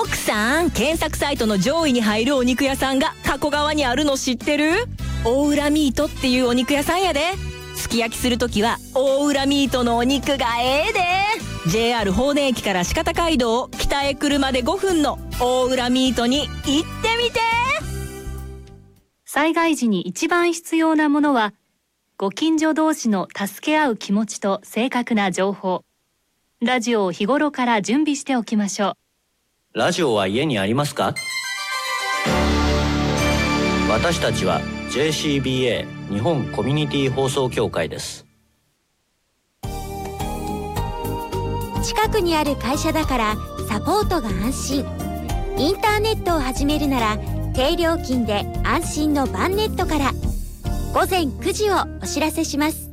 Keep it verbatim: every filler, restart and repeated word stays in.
奥さん、検索サイトの上位に入るお肉屋さんが加古川にあるの知ってる？大浦ミートっていうお肉屋さんやで。すき焼きするときは大浦ミートのお肉がええで。 ジェイアール 法然駅から四方街道を北へ車でごふんの大浦ミートに行ってみて。 災害時に一番必要なものは、ご近所同士の助け合う気持ちと正確な情報。ラジオを日頃から準備しておきましょう。 ラジオは家にありますか？私たちは ジェーシービーエー 日本コミュニティ放送協会です。 近くにある会社だからサポートが安心。インターネットを始めるなら低料金で安心のバンネットから。午前くじをお知らせします。